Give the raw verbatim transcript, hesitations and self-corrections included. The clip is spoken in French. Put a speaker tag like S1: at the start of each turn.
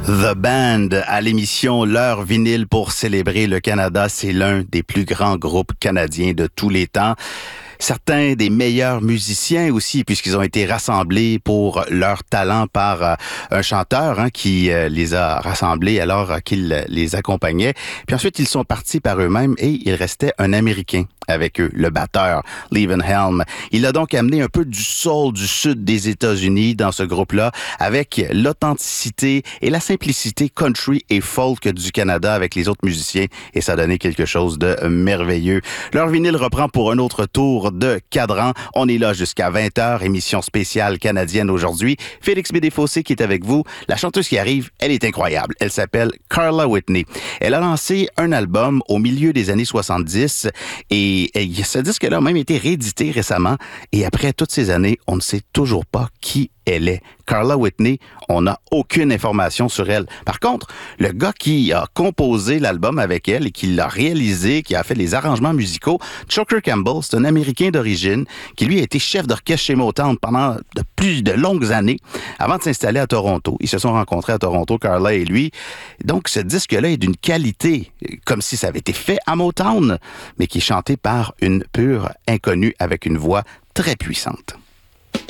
S1: The Band à l'émission L'heure vinyle pour célébrer le Canada. C'est l'un des plus grands groupes canadiens de tous les temps. Certains des meilleurs musiciens aussi, puisqu'ils ont été rassemblés pour leur talent par euh, un chanteur hein, qui euh, les a rassemblés alors euh, qu'il les accompagnait. Puis ensuite, ils sont partis par eux-mêmes et il restait un Américain avec eux, le batteur, Levon Helm. Il a donc amené un peu du soul du sud des États-Unis dans ce groupe-là, avec l'authenticité et la simplicité country et folk du Canada avec les autres musiciens, et ça a donné quelque chose de merveilleux. Leur vinyle reprend pour un autre tour de cadran. On est là jusqu'à vingt heures, émission spéciale canadienne aujourd'hui. Félix Bédéfossé qui est avec vous. La chanteuse qui arrive, elle est incroyable. Elle s'appelle Carla Whitney. Elle a lancé un album au milieu des années soixante-dix et, et ce disque-là a même été réédité récemment. Et après toutes ces années, on ne sait toujours pas qui elle est. Carla Whitney, on n'a aucune information sur elle. Par contre, le gars qui a composé l'album avec elle et qui l'a réalisé, qui a fait les arrangements musicaux, Choker Campbell, c'est un Américain d'origine qui, lui, a été chef d'orchestre chez Motown pendant de plus de longues années avant de s'installer à Toronto. Ils se sont rencontrés à Toronto, Carla et lui. Donc, ce disque-là est d'une qualité, comme si ça avait été fait à Motown, mais qui est chanté par une pure inconnue avec une voix très puissante.